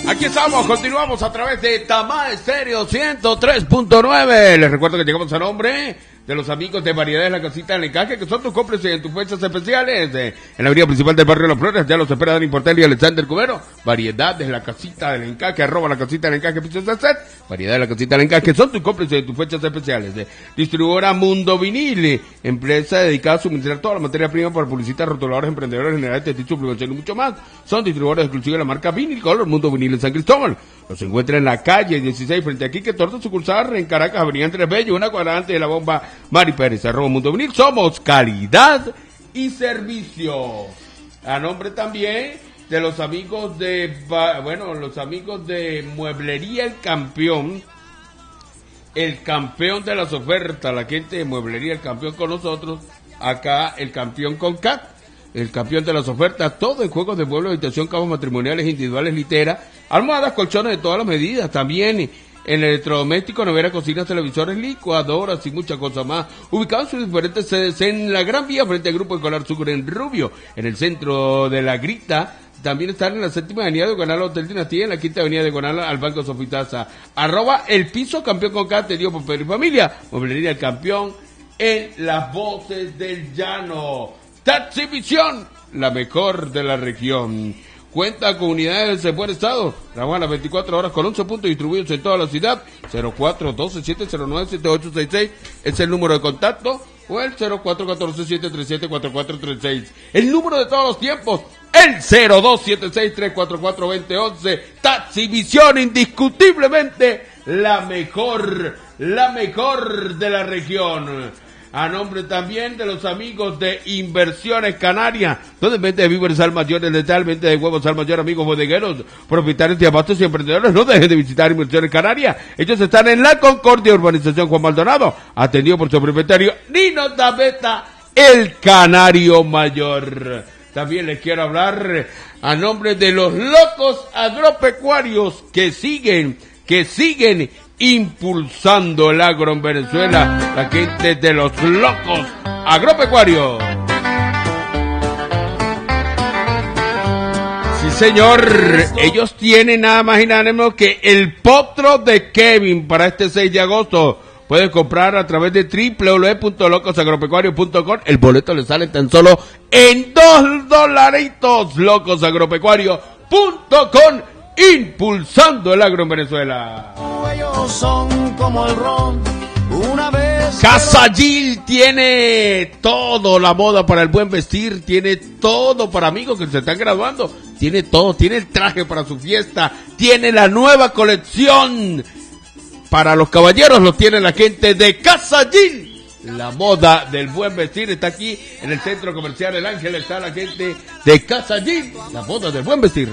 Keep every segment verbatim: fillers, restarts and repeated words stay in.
Aquí estamos, continuamos a través de Tamá Estéreo ciento tres punto nueve. Les recuerdo que llegamos a nombre de los amigos de Variedades La Casita del Encaje, que son tus cómplices en tus fechas especiales. Eh, en la avenida principal del barrio Las Flores, ya los espera Dani Portel y Alexander Cubero. Variedades La Casita del Encaje, arroba La Casita del Encaje, pisos de set. Variedades La Casita del Encaje, son tus cómplices en tus fechas especiales. Eh, distribuidora Mundo Vinil, empresa dedicada a suministrar toda la materia prima para publicistas, rotuladores, emprendedores, generales de títulos, suplementación y mucho más. Son distribuidores exclusivos de la marca Vinil Color, Mundo Vinil en San Cristóbal. Los encuentra en la calle dieciséis, frente a Quique Torta, sucursal en Caracas, avenida Andrés Bello, una cuadra antes de la bomba Mari Pérez, arroba Mundo Vinil. Somos calidad y servicio. A nombre también de los amigos de, bueno, los amigos de Mueblería El Campeón, el campeón de las ofertas, la gente de Mueblería El Campeón con nosotros, acá el campeón con C A T. El campeón de las ofertas, todo en juegos de muebles, habitación, camas matrimoniales, individuales, litera, almohadas, colchones de todas las medidas, también en electrodoméstico, nevera, cocinas, televisores, licuadoras y muchas cosas más. Ubicados en sus diferentes sedes en la Gran Vía, frente al Grupo Escolar Sucre en Rubio, en el centro de La Grita. También están en la séptima avenida diagonal Hotel Dinastía, en la quinta avenida diagonal al Banco Sofitasa. Arroba el piso campeón con K, te dio por Pedro y familia. Mueblería El Campeón en las voces del llano. Taxivisión, la mejor de la región. Cuenta con unidades en buen estado. Trabajan las veinticuatro horas con once puntos distribuidos en toda la ciudad. cero cuatro uno dos siete cero nueve siete ocho seis seis es el número de contacto. O el cero cuatro uno cuatro siete tres siete cuatro cuatro tres seis. El número de todos los tiempos. El cero dos siete seis tres cuatro cuatro dos cero uno uno. Taxivisión, indiscutiblemente la mejor, la mejor de la región. A nombre también de los amigos de Inversiones Canarias, donde vende de víveres al mayor, el letal, vende de huevos al mayor, amigos bodegueros, propietarios de abastos y emprendedores. No dejen de visitar Inversiones Canarias. Ellos están en la Concordia, urbanización Juan Maldonado, atendido por su propietario Nino Tabeta, el Canario Mayor. También les quiero hablar a nombre de los locos agropecuarios que siguen, que siguen impulsando el agro en Venezuela, la gente de los locos agropecuarios. Sí, señor, ellos tienen nada más y nada menos que el potro de Kevin para este seis de agosto. Pueden comprar a través de doble u doble u doble u punto locos agropecuarios punto com. El boleto le sale tan solo en dos dolaritos. locos agropecuarios punto com, impulsando el agro en Venezuela. Ellos son como el ron, una vez. Casa Gil tiene todo, la moda para el buen vestir, tiene todo para amigos que se están graduando, tiene todo, tiene el traje para su fiesta, tiene la nueva colección para los caballeros, lo tiene la gente de Casa Gil. La moda del buen vestir está aquí en el centro comercial El Ángel, está la gente de Casa Gil, la moda del buen vestir.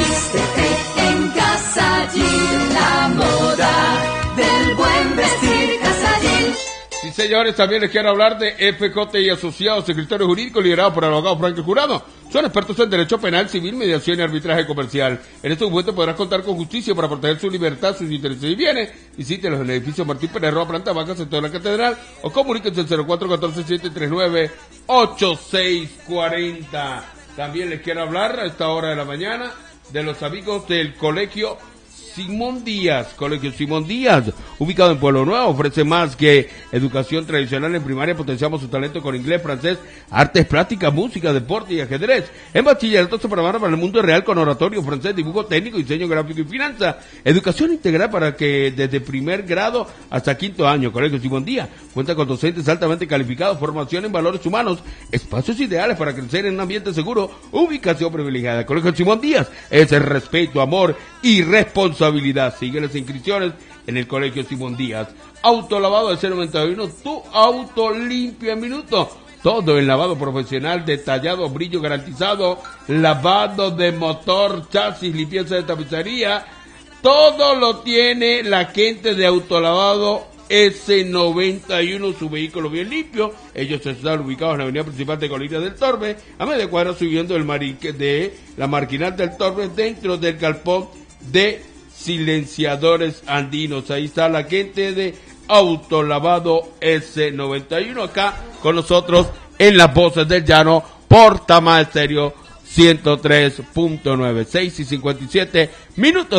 Vístete en Casa Gil, la moda del buen vestir, Casa Gil. Sí, señores, también les quiero hablar de F J y Asociados, escritorio jurídico liderado por el abogado Franklin Jurado. Son expertos en derecho penal, civil, mediación y arbitraje comercial. En este momento podrás contar con justicia para proteger su libertad, sus intereses y bienes. Visítelos en el edificio Martín Pérez Roa, planta baja, sector de la Catedral, o comuníquense al cero cuatro uno cuatro siete tres nueve ocho seis cuatro cero. También les quiero hablar a esta hora de la mañana de los amigos del Colegio Simón Díaz. Colegio Simón Díaz, ubicado en Pueblo Nuevo, ofrece más que educación tradicional en primaria. Potenciamos su talento con inglés, francés, artes plásticas, música, deporte y ajedrez. En bachillerato se prepara para el mundo real con oratorio, francés, dibujo técnico, diseño gráfico y finanzas. Educación integral para que desde primer grado hasta quinto año. Colegio Simón Díaz cuenta con docentes altamente calificados, formación en valores humanos, espacios ideales para crecer en un ambiente seguro, ubicación privilegiada. Colegio Simón Díaz es el respeto, amor y responsabilidad. Sigue las inscripciones en el Colegio Simón Díaz. Autolavado del cero noventa y uno, tu auto limpio en minutos. Todo el lavado profesional, detallado, brillo garantizado, lavado de motor, chasis, limpieza de tapicería. Todo lo tiene la gente de Autolavado ese noventa y uno, su vehículo bien limpio. Ellos están ubicados en la avenida principal de Colina del Torbe, a media cuadra subiendo el marique de la marginal del Torbe, dentro del galpón de Silenciadores Andinos. Ahí está la gente de Autolavado ese noventa y uno, acá con nosotros en las voces del llano por Tamá Estéreo ciento tres punto nueve. seis y cincuenta y siete minutos.